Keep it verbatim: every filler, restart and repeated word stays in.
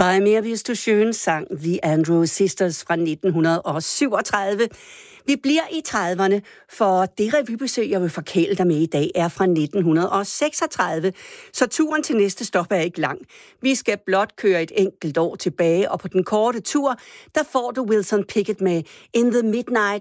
Bei mir bist du schön sang The Andrews Sisters fra nitten syvogtredive. Vi bliver i trediverne, for det revybesøg, jeg vil forkæle dig med i dag, er fra nitten seksogtredive, så turen til næste stop er ikke lang. Vi skal blot køre et enkelt år tilbage, og på den korte tur, der får du Wilson Pickett med In the Midnight